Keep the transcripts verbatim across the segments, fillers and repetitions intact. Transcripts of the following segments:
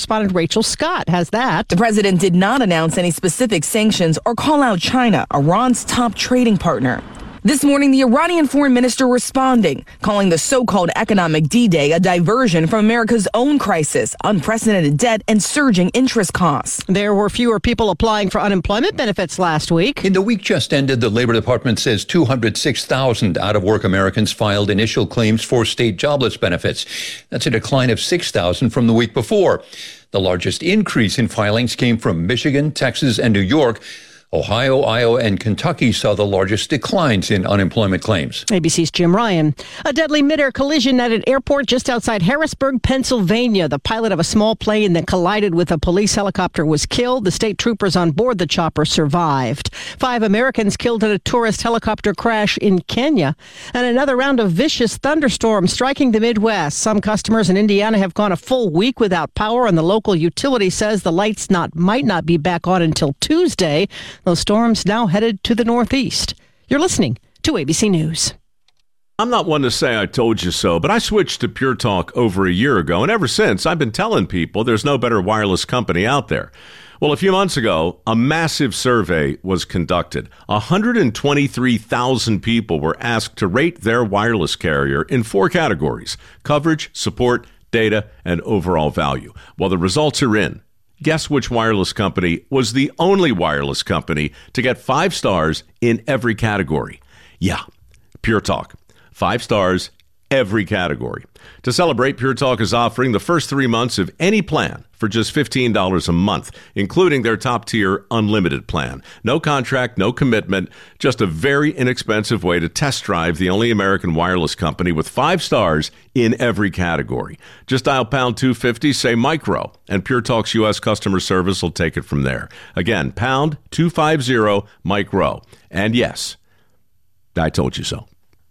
correspondent Rachel Scott has that. The president did not announce any specific sanctions or call out China, Iran's top trading partner. This morning, the Iranian foreign minister responding, calling the so-called economic D-Day a diversion from America's own crisis, unprecedented debt, and surging interest costs. There were fewer people applying for unemployment benefits last week. In the week just ended, the Labor Department says two hundred six thousand out-of-work Americans filed initial claims for state jobless benefits. That's a decline of six thousand from the week before. The largest increase in filings came from Michigan, Texas, and New York. Ohio, Iowa, and Kentucky saw the largest declines in unemployment claims. A B C's Jim Ryan. A deadly midair collision at an airport just outside Harrisburg, Pennsylvania. The pilot of a small plane that collided with a police helicopter was killed. The state troopers on board the chopper survived. Five Americans killed in a tourist helicopter crash in Kenya. And another round of vicious thunderstorms striking the Midwest. Some customers in Indiana have gone a full week without power, and the local utility says the lights not might not be back on until Tuesday. Those storms now headed to the northeast. You're listening to A B C News. I'm not one to say I told you so, but I switched to Pure Talk over a year ago, and ever since, I've been telling people there's no better wireless company out there. Well, a few months ago, a massive survey was conducted. one hundred twenty-three thousand people were asked to rate their wireless carrier in four categories: coverage, support, data, and overall value. Well, the results are in. Guess which wireless company was the only wireless company to get five stars in every category? Yeah, Pure Talk. Five stars, every category. To celebrate, Pure Talk is offering the first three months of any plan for just fifteen dollars a month, including their top-tier unlimited plan. No contract, no commitment, just a very inexpensive way to test drive the only American wireless company with five stars in every category. Just dial pound two fifty, say micro, and Pure Talk's U S customer service will take it from there. Again, pound two fifty, micro. And yes, I told you so.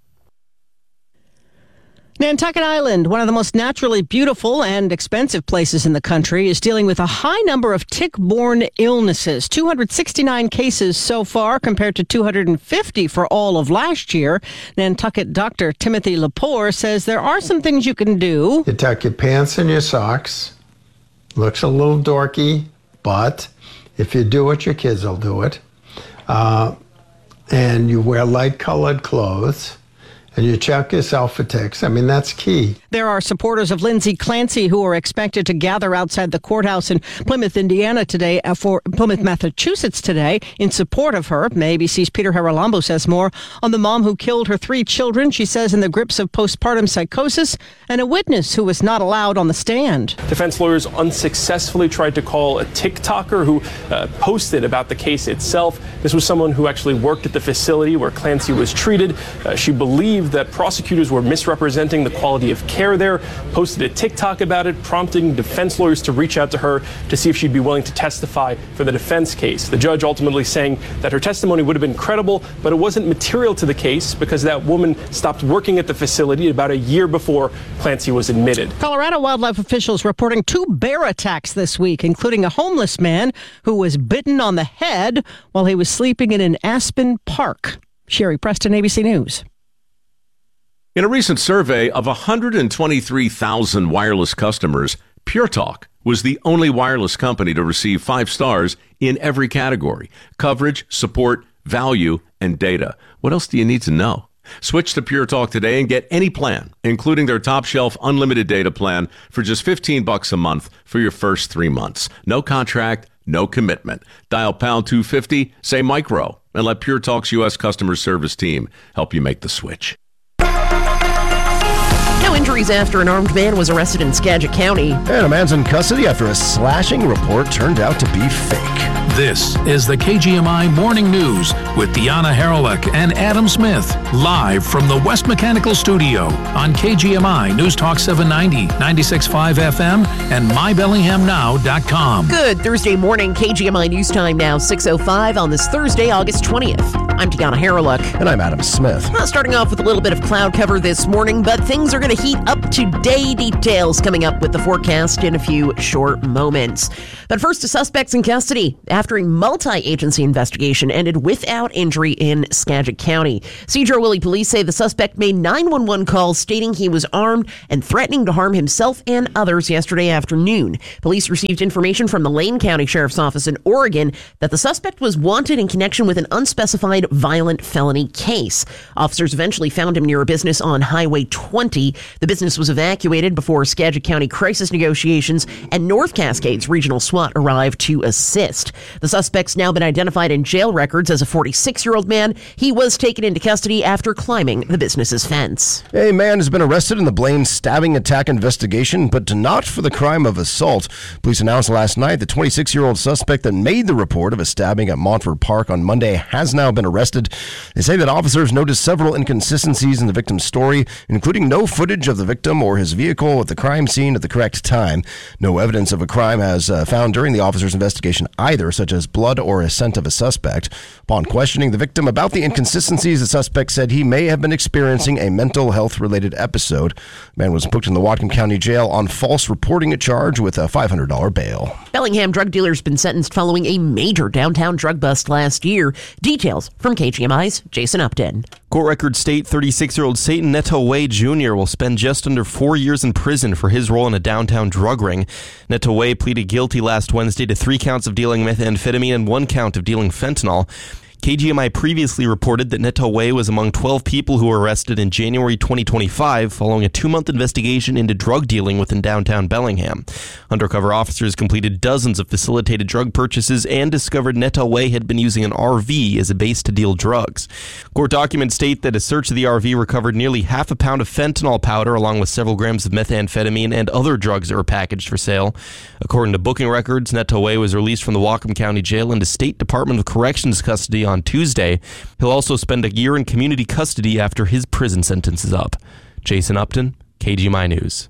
Nantucket Island, one of the most naturally beautiful and expensive places in the country, is dealing with a high number of tick-borne illnesses. two hundred sixty-nine cases so far compared to two hundred fifty for all of last year. Nantucket doctor Timothy Lepore says there are some things you can do. You tuck your pants and your socks. Looks a little dorky, but if you do it, your kids will do it. Uh, and you wear light-colored clothes. And you check yourself for ticks. I mean, that's key. There are supporters of Lindsay Clancy who are expected to gather outside the courthouse in Plymouth, Indiana today, uh, for Plymouth, Massachusetts today, in support of her. A B C's Peter Haralambo says more on the mom who killed her three children, she says, in the grips of postpartum psychosis, and a witness who was not allowed on the stand. Defense lawyers unsuccessfully tried to call a TikToker who uh, posted about the case itself. This was someone who actually worked at the facility where Clancy was treated. Uh, she believed that prosecutors were misrepresenting the quality of care there, posted a TikTok about it, prompting defense lawyers to reach out to her to see if she'd be willing to testify for the defense case. The judge ultimately saying that her testimony would have been credible, but it wasn't material to the case because that woman stopped working at the facility about a year before Clancy was admitted. Colorado wildlife officials reporting two bear attacks this week, including a homeless man who was bitten on the head while he was sleeping in an Aspen park. Sherry Preston, A B C News. In a recent survey of one hundred twenty-three thousand wireless customers, Pure Talk was the only wireless company to receive five stars in every category: coverage, support, value, and data. What else do you need to know? Switch to Pure Talk today and get any plan, including their top shelf unlimited data plan, for just fifteen bucks a month for your first three months. No contract, no commitment. Dial pound two fifty, say micro, and let Pure Talk's U S customer service team help you make the switch. No injuries after an armed man was arrested in Skagit County. And a man's in custody after a slashing report turned out to be fake. This is the K G M I Morning News with Deanna Haralick and Adam Smith, live from the West Mechanical Studio on K G M I News Talk seven ninety, ninety-six point five F M, and my bellingham now dot com. Good Thursday morning, K G M I News Time now, six oh five on this Thursday, August twentieth. I'm Deanna Haralick. And I'm Adam Smith. Well, starting off with a little bit of cloud cover this morning, but things are going to heat up today. Details coming up with the forecast in a few short moments. But first, the suspects in custody after a multi-agency investigation ended without injury in Skagit County. Sedro-Woolley police say the suspect made nine one one calls stating he was armed and threatening to harm himself and others yesterday afternoon. Police received information from the Lane County Sheriff's Office in Oregon that the suspect was wanted in connection with an unspecified violent felony case. Officers eventually found him near a business on Highway twenty. The business was evacuated before Skagit County crisis negotiations and North Cascades Regional SWAT arrived to assist. The suspect's now been identified in jail records as a forty-six-year-old man. He was taken into custody after climbing the business's fence. A man has been arrested in the Blaine stabbing attack investigation, but not for the crime of assault. Police announced last night the twenty-six-year-old suspect that made the report of a stabbing at Montford Park on Monday has now been arrested. They say that officers noticed several inconsistencies in the victim's story, including no footage of the victim or his vehicle at the crime scene at the correct time. No evidence of a crime has uh, found during the officer's investigation either, such as blood or a scent of a suspect. Upon questioning the victim about the inconsistencies, the suspect said he may have been experiencing a mental health-related episode. The man was booked in the Whatcom County Jail on false reporting a charge with a five hundred dollars bail. Bellingham drug dealer's been sentenced following a major downtown drug bust last year. Details from K G M I's Jason Upton. Court records state thirty-six-year-old Satan Neto Way Junior will spend just under four years in prison for his role in a downtown drug ring. Neto Way pleaded guilty last Wednesday to three counts of dealing methamphetamine and one count of dealing fentanyl. K G M I previously reported that Neto Way was among twelve people who were arrested in January twenty twenty-five following a two-month investigation into drug dealing within downtown Bellingham. Undercover officers completed dozens of facilitated drug purchases and discovered Neto Way had been using an R V as a base to deal drugs. Court documents state that a search of the R V recovered nearly half a pound of fentanyl powder along with several grams of methamphetamine and other drugs that were packaged for sale. According to booking records, Neto Way was released from the Whatcom County Jail into State Department of Corrections custody on Tuesday. He'll also spend a year in community custody after his prison sentence is up. Jason Upton, K G M I News.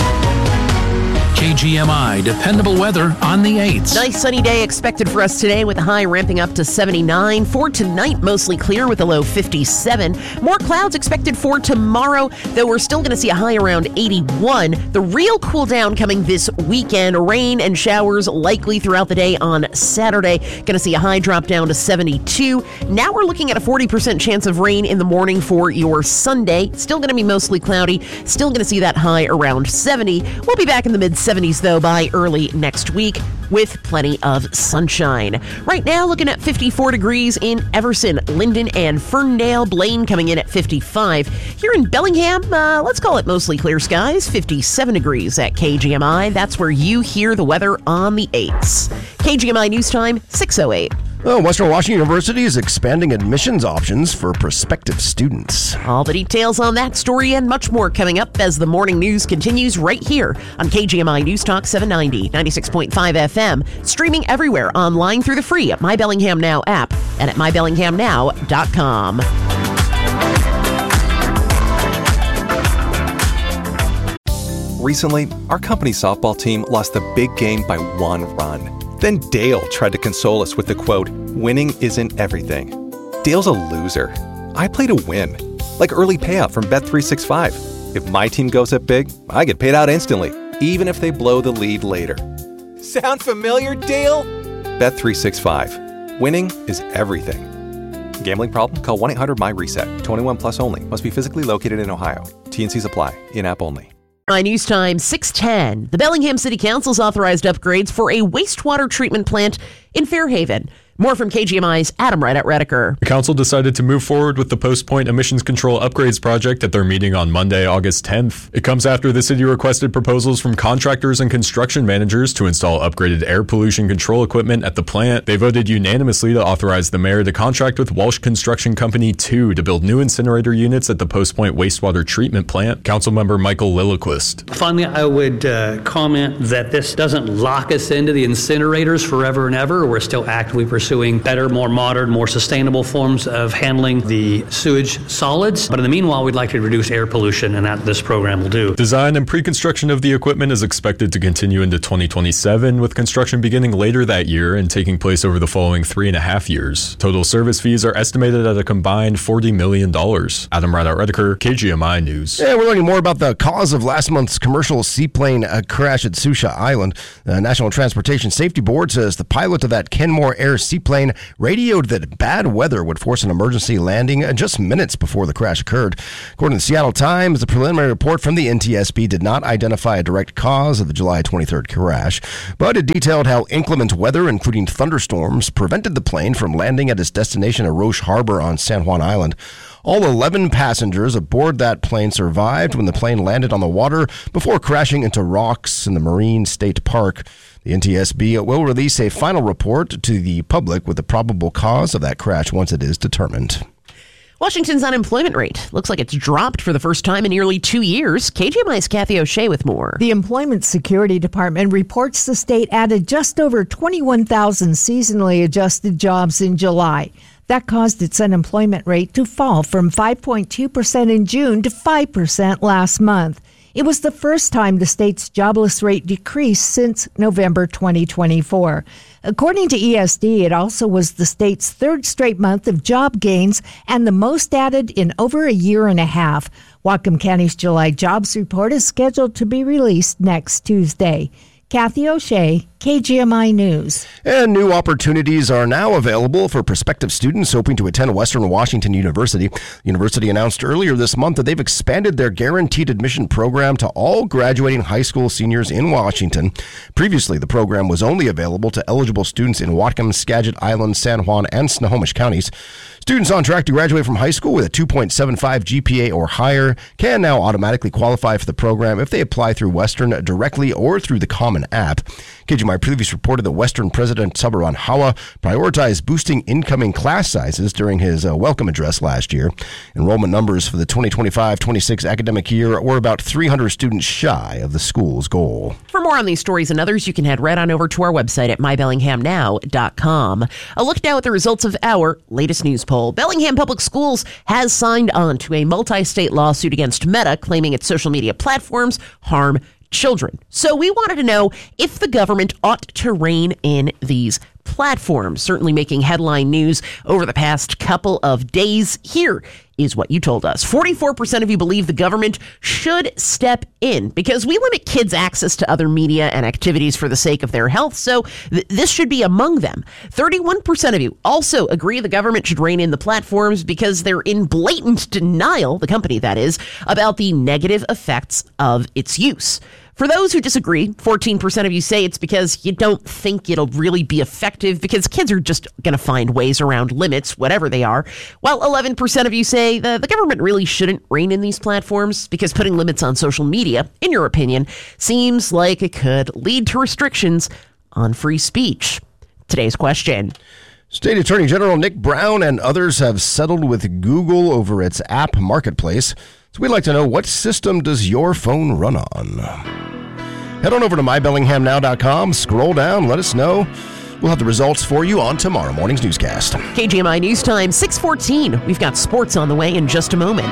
K G M I dependable weather on the eights. Nice sunny day expected for us today with a high ramping up to seventy-nine. For tonight, mostly clear with a low fifty-seven. More clouds expected for tomorrow, though we're still going to see a high around eighty-one. The real cool down coming this weekend. Rain and showers likely throughout the day on Saturday. Going to see a high drop down to seventy-two. Now we're looking at a forty percent chance of rain in the morning for your Sunday. Still going to be mostly cloudy. Still going to see that high around seventy. We'll be back in the mid seventies though by early next week with plenty of sunshine. Right now looking at fifty-four degrees in Everson, Linden, and Ferndale. Blaine coming in at fifty-five. Here in Bellingham, uh, let's call it mostly clear skies, fifty-seven degrees at K G M I. That's where you hear the weather on the eights. K G M I News Time, six oh eight. Well, Western Washington University is expanding admissions options for prospective students. All the details on that story and much more coming up as the morning news continues right here on K G M I News Talk seven ninety, ninety-six point five F M, streaming everywhere online through the free at My Bellingham Now app and at my bellingham now dot com. Recently, our company softball team lost the big game by one run. Then Dale tried to console us with the quote, "Winning isn't everything." Dale's a loser. I play to win, like early payout from Bet three sixty-five. If my team goes up big, I get paid out instantly, even if they blow the lead later. Sound familiar, Dale? Bet three sixty-five. Winning is everything. Gambling problem? Call one eight hundred M Y reset. twenty-one plus only. Must be physically located in Ohio. T and Cs apply. In-app only. My News Time, six ten. The Bellingham City Council's authorized upgrades for a wastewater treatment plant in Fairhaven. More from K G M I's Adam Reddett Rediker. The council decided to move forward with the Post Point Emissions Control Upgrades project at their meeting on Monday, August tenth. It comes after the city requested proposals from contractors and construction managers to install upgraded air pollution control equipment at the plant. They voted unanimously to authorize the mayor to contract with Walsh Construction Company two to build new incinerator units at the Post Point Wastewater Treatment Plant. Councilmember Michael Lilliquist. Finally, I would uh, comment that this doesn't lock us into the incinerators forever and ever. We're still actively pursuing pursuing better, more modern, more sustainable forms of handling the sewage solids. But in the meanwhile, we'd like to reduce air pollution, and that this program will do. Design and pre-construction of the equipment is expected to continue into twenty twenty-seven, with construction beginning later that year and taking place over the following three and a half years. Total service fees are estimated at a combined forty million dollars. Adam Radau-Redeker, K G M I News. Yeah, we're learning more about the cause of last month's commercial seaplane uh, crash at Susha Island. The National Transportation Safety Board says the pilot of that Kenmore Air seaplane radioed that bad weather would force an emergency landing just minutes before the crash occurred. According to the Seattle Times, the preliminary report from the N T S B did not identify a direct cause of the July twenty-third crash, but it detailed how inclement weather, including thunderstorms, prevented the plane from landing at its destination at Roche Harbor on San Juan Island. All eleven passengers aboard that plane survived when the plane landed on the water before crashing into rocks in the Marine State Park. The N T S B will release a final report to the public with the probable cause of that crash once it is determined. Washington's unemployment rate looks like it's dropped for the first time in nearly two years. K G M I's Kathy O'Shea with more. The Employment Security Department reports the state added just over twenty-one thousand seasonally adjusted jobs in July. That caused its unemployment rate to fall from five point two percent in June to five percent last month. It was the first time the state's jobless rate decreased since November twenty twenty-four. According to E S D, it also was the state's third straight month of job gains and the most added in over a year and a half. Whatcom County's July jobs report is scheduled to be released next Tuesday. Kathy O'Shea, K G M I News. And new opportunities are now available for prospective students hoping to attend Western Washington University. The university announced earlier this month that they've expanded their guaranteed admission program to all graduating high school seniors in Washington. Previously, the program was only available to eligible students in Whatcom, Skagit Island, San Juan, and Snohomish counties. Students on track to graduate from high school with a two point seven five G P A or higher can now automatically qualify for the program if they apply through Western directly or through the Common App. K G M I previously reported that Western President Sabaran Hawa prioritized boosting incoming class sizes during his uh, welcome address last year. Enrollment numbers for the twenty twenty-five twenty-six academic year were about three hundred students shy of the school's goal. For more on these stories and others, you can head right on over to our website at my bellingham now dot com. A look now at the results of our latest news poll. Bellingham Public Schools has signed on to a multi-state lawsuit against Meta, claiming its social media platforms harm children. So we wanted to know if the government ought to rein in these platforms, certainly making headline news over the past couple of days. Here is what you told us. forty-four percent of you believe the government should step in because we limit kids' access to other media and activities for the sake of their health, so th- this should be among them. thirty-one percent of you also agree the government should rein in the platforms because they're in blatant denial, the company that is, about the negative effects of its use. For those who disagree, fourteen percent of you say it's because you don't think it'll really be effective because kids are just going to find ways around limits, whatever they are. While eleven percent of you say the, the government really shouldn't rein in these platforms because putting limits on social media, in your opinion, seems like it could lead to restrictions on free speech. Today's question. State Attorney General Nick Brown and others have settled with Google over its app marketplace. So we'd like to know, what system does your phone run on? Head on over to my bellingham now dot com, scroll down, let us know. We'll have the results for you on tomorrow morning's newscast. K G M I News Time, six fourteen. We've got sports on the way in just a moment.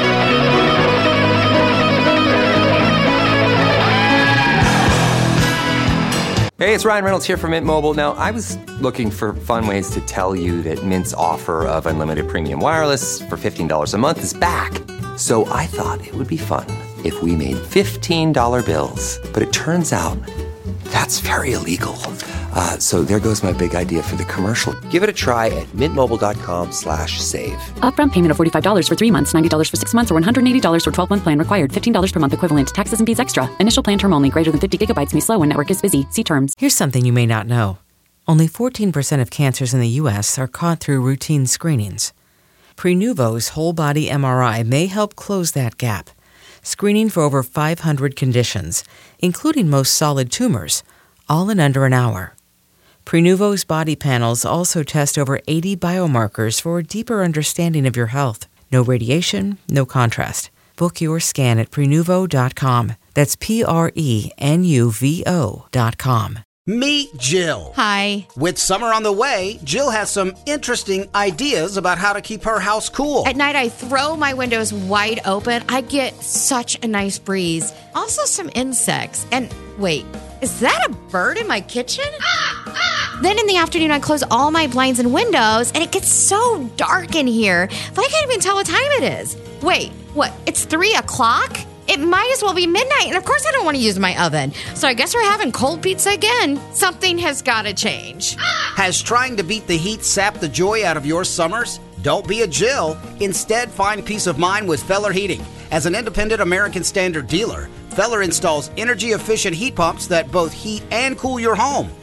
Hey, it's Ryan Reynolds here from Mint Mobile. Now, I was looking for fun ways to tell you that Mint's offer of unlimited premium wireless for fifteen dollars a month is back. So I thought it would be fun if we made fifteen dollar bills. But it turns out that's very illegal. Uh, so there goes my big idea for the commercial. Give it a try at mintmobile.com slash save. Upfront payment of forty-five dollars for three months, ninety dollars for six months, or one hundred eighty dollars for twelve-month plan required. fifteen dollars per month equivalent. Taxes and fees extra. Initial plan term only. Greater than fifty gigabytes may slow when network is busy. See terms. Here's something you may not know. Only fourteen percent of cancers in the U S are caught through routine screenings. Prenuvo's whole-body M R I may help close that gap, screening for over five hundred conditions, including most solid tumors, all in under an hour. Prenuvo's body panels also test over eighty biomarkers for a deeper understanding of your health. No radiation, no contrast. Book your scan at prenuvo dot com. That's P R E N U V O dot com. Meet Jill. Hi. With summer on the way, Jill has some interesting ideas about how to keep her house cool. At night, I throw my windows wide open. I get such a nice breeze. Also, some insects. And wait, is that a bird in my kitchen? Then in the afternoon, I close all my blinds and windows, and it gets so dark in here that I can't even tell what time it is. Wait, what? It's three o'clock? It might as well be midnight, and of course I don't want to use my oven. So I guess we're having cold pizza again. Something has got to change. Has trying to beat the heat sapped the joy out of your summers? Don't be a Jill. Instead, find peace of mind with Feller Heating. As an independent American Standard dealer, Feller installs energy-efficient heat pumps that both heat and cool your home.